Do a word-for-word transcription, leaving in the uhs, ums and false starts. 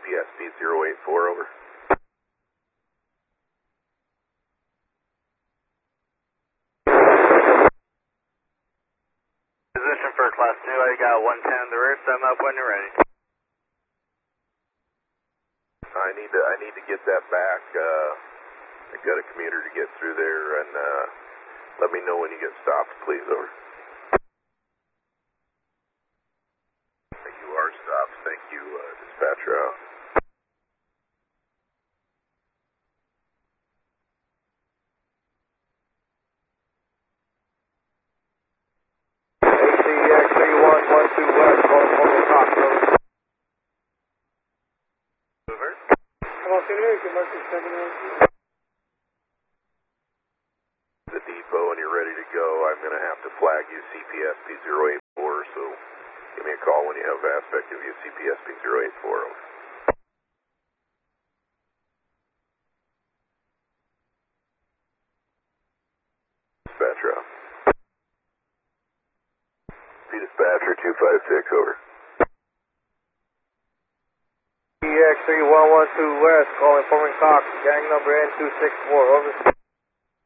P S P zero eight four, over. Position for class two, I got one ten in the rear, stem up when you're ready. I need to, I need to get that back. Uh, I've got a commuter to get through there, and uh, let me know when you get stopped, please, over. You are stopped. Thank you, uh, dispatcher out. A C X three one one two West, calling for the Cox, over. Over. The depot and you're ready to go, I'm going to have to flag you C P S P zero eight four, so give me a call when you have aspect of you C P S P zero eight four, over. Dispatcher out. P dispatcher two five six, over. A C X three one one two West, calling for Cox, gang number N two six four, over.